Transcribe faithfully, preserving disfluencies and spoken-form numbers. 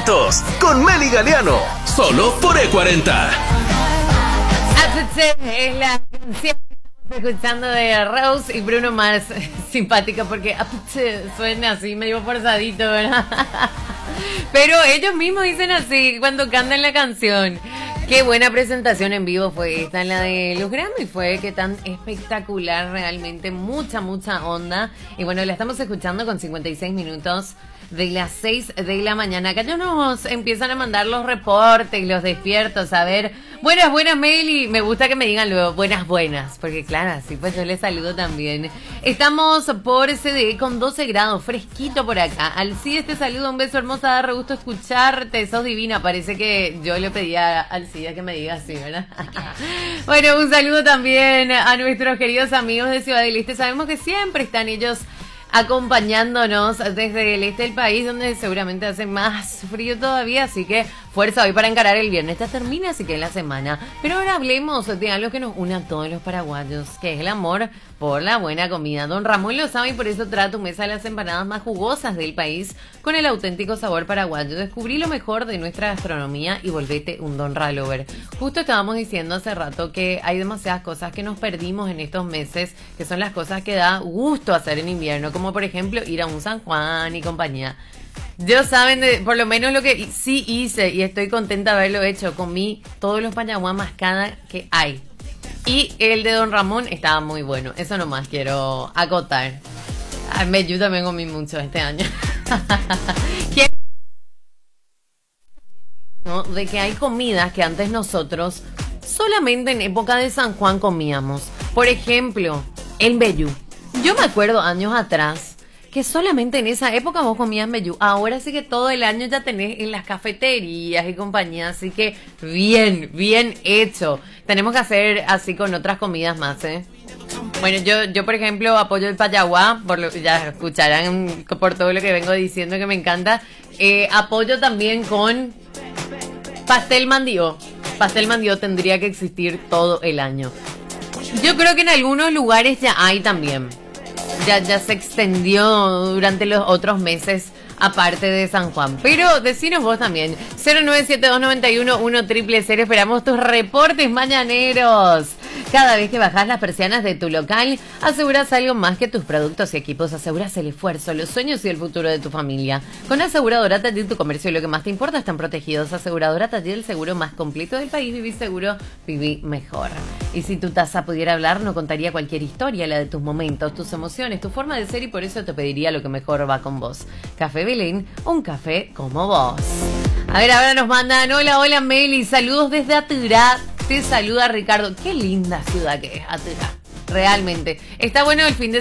datos con Meli Galeano, solo por E cuarenta. Es la canción que estamos escuchando de Rose y Bruno Mars. Simpática porque suena así medio forzadito, ¿verdad? Pero ellos mismos dicen así cuando cantan la canción. Qué buena presentación en vivo fue esta, la de los Grammy, fue que tan espectacular, realmente mucha, mucha onda. Y bueno, la estamos escuchando con cincuenta y seis minutos de las seis de la mañana. Acá ya nos empiezan a mandar los reportes, los despiertos, a ver, buenas, buenas, Meli. Me gusta que me digan luego, buenas, buenas, porque claro, así pues yo les saludo también. Estamos por C D E con doce grados, fresquito por acá. Alcides, te saludo, un beso hermosa, da re gusto escucharte, sos divina. Parece que yo le pedí a Alcides que me diga así, ¿verdad? Bueno, un saludo también a nuestros queridos amigos de Ciudad del Este. Sabemos que siempre están ellos acompañándonos desde el este del país, donde seguramente hace más frío todavía, así que fuerza hoy para encarar el viernes. Esta termina, así que en la semana. Pero ahora hablemos de algo que nos une a todos los paraguayos, que es el amor por la buena comida. Don Ramón lo sabe y por eso trae a tu mesa las empanadas más jugosas del país con el auténtico sabor paraguayo. Descubrí lo mejor de nuestra gastronomía y volvete un Don Ralover. Justo estábamos diciendo hace rato que hay demasiadas cosas que nos perdimos en estos meses, que son las cosas que da gusto hacer en invierno, como por ejemplo ir a un San Juan y compañía. Yo saben, de, por lo menos lo que sí hice y estoy contenta de haberlo hecho, comí todos los pañaguá mascada que hay. Y el de Don Ramón estaba muy bueno, eso nomás quiero acotar. Ay, yo también comí mucho este año. ¿No? De que hay comidas que antes nosotros solamente en época de San Juan comíamos. Por ejemplo, el mbejú. Yo me acuerdo años atrás que solamente en esa época vos comías mbejú. Ahora sí que todo el año ya tenés en las cafeterías y compañía. Así que bien, bien hecho. Tenemos que hacer así con otras comidas más, ¿eh? Bueno, yo, yo por ejemplo apoyo el payaguá, por lo, ya escucharán por todo lo que vengo diciendo que me encanta. Eh, apoyo también con pastel mandío. Pastel mandío tendría que existir todo el año. Yo creo que en algunos lugares ya hay también. Ya, ya se extendió durante los otros meses aparte de San Juan. Pero decinos vos también. cero nueve siete dos nueve uno uno triple cero. Esperamos tus reportes mañaneros. Cada vez que bajas las persianas de tu local, aseguras algo más que tus productos y equipos. Aseguras el esfuerzo, los sueños y el futuro de tu familia. Con Aseguradora Taller, tu comercio y lo que más te importa están protegidos. Aseguradora Taller, el seguro más completo del país. Viví seguro, viví mejor. Y si tu taza pudiera hablar, no contaría cualquier historia, la de tus momentos, tus emociones, tu forma de ser, y por eso te pediría lo que mejor va con vos. Café Belén, un café como vos. A ver, ahora nos mandan, hola, hola Meli, saludos desde Aturá. Te saluda Ricardo. Qué linda ciudad que es Aturá. Realmente. Está bueno el fin de